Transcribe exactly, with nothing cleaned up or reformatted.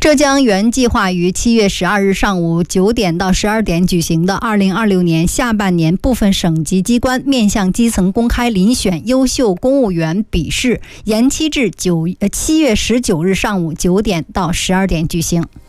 浙江原计划于七月十二日上午九点到十二点举行的二零二六年下半年部分省级机关面向基层公开遴选优秀公务员笔试延期至九呃七月十九日上午九点到十二点举行。